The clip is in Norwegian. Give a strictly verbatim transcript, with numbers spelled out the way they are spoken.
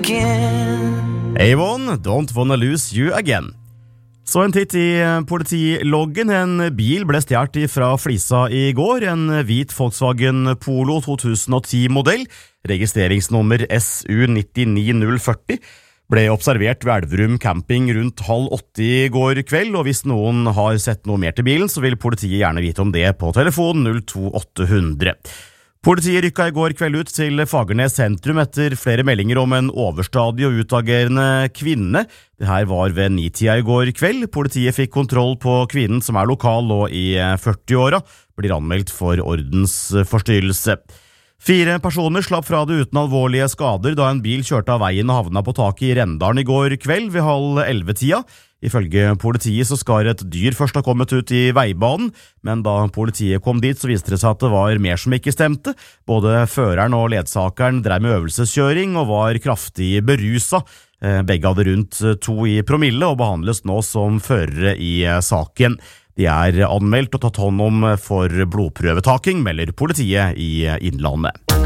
again. Avon, don't wanna lose you again. Så en titt i politiloggen. En bil ble stjert fra Flisa i går. En hvit Volkswagen Polo to tusen og ti-modell, registreringsnummer S U ni ni null fire null, ble observert ved Elverum camping rundt halv åtte i går kveld, og hvis noen har sett noe mer til bilen, så vil politiet gjerne vite om det på telefon null to åtte hundre. Politiet rykka i går kveld ut til Fagernes sentrum etter flere meldinger om en overstadig og utagerende kvinne. Det her var ved nitida i går kveld. Politiet fikk kontroll på kvinnen som er lokal og i førti-åra, blir anmeldt for ordensforstyrrelse. Fire personer slapp fra det uten alvorlige skader da en bil kjørte av veien og havna på taket i Rendalen i går kveld ved halv elleve-tida. Ifølge politiet så skal et dyr først ha kommet ut i veibanen, men da politiet kom dit så viste det seg at det var mer som ikke stemte. Både føreren og ledsakeren drev med øvelseskjøring og var kraftig berusa. Begge hadde rundt to i promille og behandles nå som førere i saken. De er anmeldt og tatt hånd om for blodprøvetaking, melder politiet i Innlandet.